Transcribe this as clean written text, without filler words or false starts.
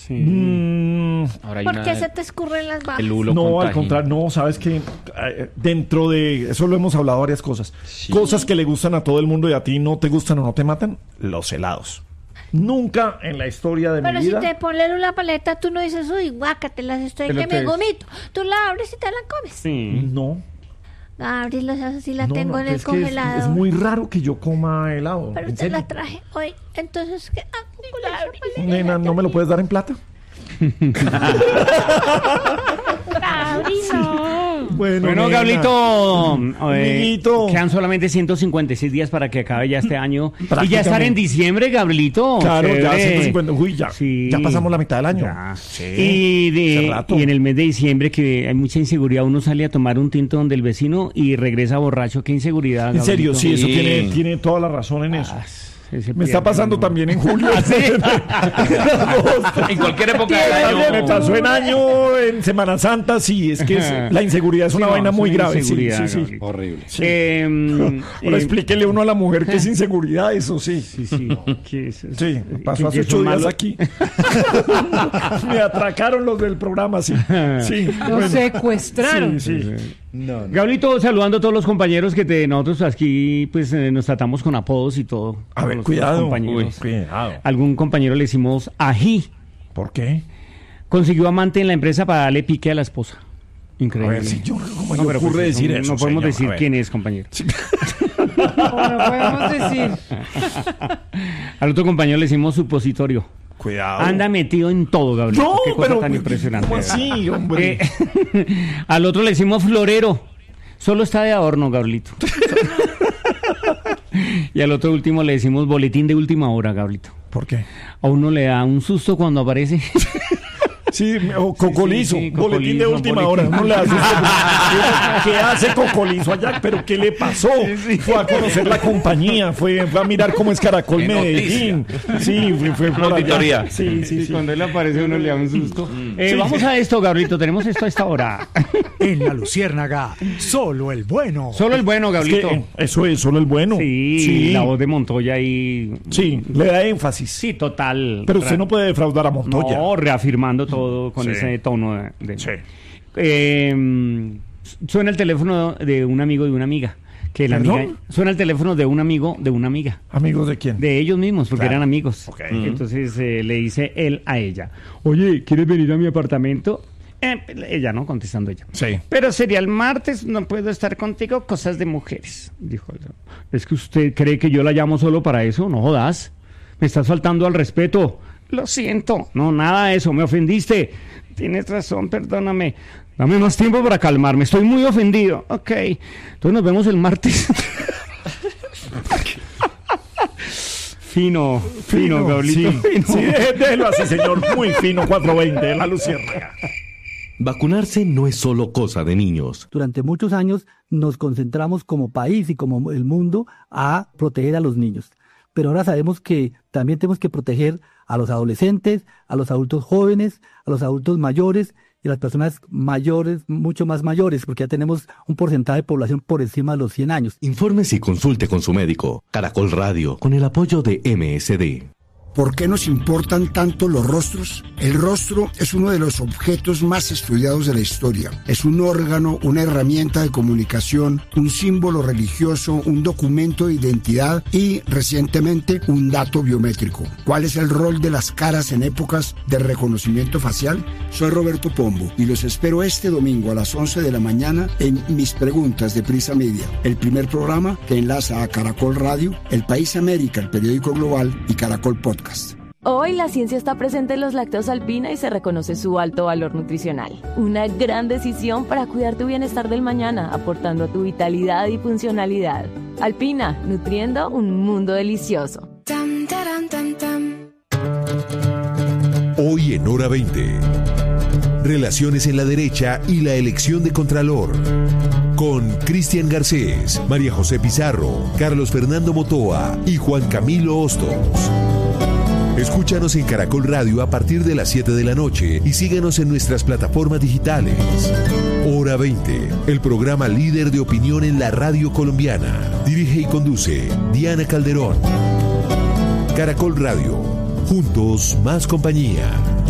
Sí. Ahora hay ¿Por qué se te escurren las babas? El hulo No, al contagio. contrario, no, sabes que dentro de eso lo hemos hablado varias cosas. Sí. Cosas que le gustan a todo el mundo y a ti no te gustan o no te matan, los helados. Nunca en la historia de Pero mi si vida. te ponen una paleta, tú no dices, uy, guácatelas, estoy Pero que me te- vomito. Tú la abres y te la comes. Sí. No. La abres y la haces así, la no, tengo no, en el es que congelador. es muy raro que yo coma helado. Pero ¿En te serio? la traje hoy. Entonces, ¿qué? La abrí. Nena, ¿no me lo puedes dar en plata? La abrí, no. Bueno, nena. Gablito, Amiguito. quedan solamente 156 días para que acabe ya este año. Y ya Prácticamente. estar en diciembre, Gablito. Claro, ya Chévere. 150. Uy, ya. Sí. Ya pasamos la mitad del año. Ya. Sí. Hace rato. Y en el mes de diciembre, que hay mucha inseguridad, uno sale a tomar un tinto donde el vecino y regresa borracho. Qué inseguridad. En serio, Gablito. sí, eso Sí. tiene toda la razón en eso. Ah, se Me está pierde, pasando ¿no? también en julio. En cualquier época del Me año. pasó en año, en Semana Santa, sí, es que la inseguridad es una Sí, no, vaina es muy una grave. Sí, inseguridad, sí, sí. Gabriel. Horrible. Ahora explíquele uno a la mujer que es inseguridad, eso sí. Sí, sí. ¿Qué es eso? Sí, pasó hace ¿Qué son 8 días malos? aquí. Me atracaron los del programa, sí. Sí, Lo secuestraron. Sí, sí. No, no. Gablito, saludando a todos los compañeros que nosotros aquí pues nos tratamos con apodos y todo. A ver, Los cuidado. compañeros. Uy, cuidado. Algún compañero le decimos ají. ¿Por qué? Consiguió amante en la empresa para darle pique a la esposa. A Increíble. ver, si yo, ¿cómo No, le pero ocurre pues, decir no, eso? no podemos señor? decir A ver. quién es, compañero. ¿Cómo lo podemos decir? Al otro compañero le decimos supositorio. Cuidado. Anda metido en todo, Gabriel. No, Qué cosa pero tan impresionante. ¿cómo así, hombre? Al otro le decimos florero. Solo está de adorno, Gabrielito. Y al otro último le decimos boletín de última hora, Gabrielito. ¿Por qué? A uno le da un susto cuando aparece. Sí, o cocolizo, sí, boletín de cocolizo, última boletín. hora. Uno le hace ¿qué hace cocolizo allá? ¿Pero qué le pasó? Fue a conocer la compañía, fue a mirar cómo es Caracol Qué Medellín. Sí, fue por allá. auditoría. Sí, sí, sí. Cuando él aparece uno le da un susto. Sí, Vamos sí. a esto, Gabrielito. Tenemos esto a esta hora. En La Luciérnaga, solo el bueno. Solo el bueno, Es que, Gabrielito. eso es solo el bueno. Sí, Sí, la voz de Montoya ahí. sí, le da énfasis. Sí, total. Pero usted no puede defraudar a Montoya. No, reafirmando todo con Sí. ese tono de- Sí. Suena el teléfono de un amigo y una amiga. Que la ¿Perdón? amiga suena el teléfono de un amigo de una amiga. ¿Amigos de quién? De ellos mismos, porque Claro. eran amigos. Ok. Entonces le dice él a ella: Oye, ¿quieres venir a mi apartamento? Ella, ¿no? Contestando ella. Sí. Pero sería el martes, no puedo estar contigo, cosas de mujeres. Dijo él. ¿Es que usted cree que yo la llamo solo para eso? No jodas. Me estás faltando al respeto. Lo siento. No, nada de eso. Me ofendiste. Tienes razón, perdóname. Dame más tiempo para calmarme. Estoy muy ofendido. Ok. Entonces nos vemos el martes. Fino, Gablito. Sí, Fino. sí, déjelo así, señor. Muy fino, 420, de la Luciérnaga. Vacunarse no es solo cosa de niños. Durante muchos años nos concentramos como país y como el mundo a proteger a los niños. Pero ahora sabemos que también tenemos que proteger a los adolescentes, a los adultos jóvenes, a los adultos mayores y a las personas mayores, mucho más mayores, porque ya tenemos un porcentaje de población por encima de los 100 años. Infórmese y consulte con su médico. Caracol Radio, con el apoyo de MSD. ¿Por qué nos importan tanto los rostros? El rostro es uno de los objetos más estudiados de la historia. Es un órgano, una herramienta de comunicación, un símbolo religioso, un documento de identidad y, recientemente, un dato biométrico. ¿Cuál es el rol de las caras en épocas de reconocimiento facial? Soy Roberto Pombo y los espero este domingo a las 11 de la mañana en Mis Preguntas de Prisa Media, el primer programa que enlaza a Caracol Radio, El País América, el periódico global y Caracol Podcast. Hoy la ciencia está presente en los lácteos Alpina y se reconoce su alto valor nutricional. Una gran decisión para cuidar tu bienestar del mañana, aportando a tu vitalidad y funcionalidad. Alpina, nutriendo un mundo delicioso. Hoy en Hora 20. Relaciones en la derecha y la elección de Contralor. Con Cristian Garcés, María José Pizarro, Carlos Fernando Motoa y Juan Camilo Hostos. Escúchanos en Caracol Radio a partir de las 7 de la noche y síguenos en nuestras plataformas digitales. Hora 20, el programa líder de opinión en la radio colombiana. Dirige y conduce Diana Calderón. Caracol Radio, juntos más compañía.